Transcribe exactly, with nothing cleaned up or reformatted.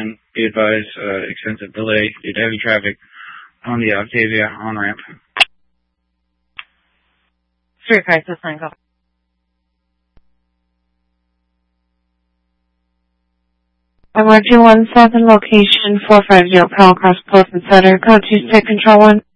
line. Be advised, uh, extensive delay due to heavy traffic on the Octavia on-ramp. Street crisis line, go. I'm one two one seven, location four five zero Powell Cross Pleasant Center, code two six control one.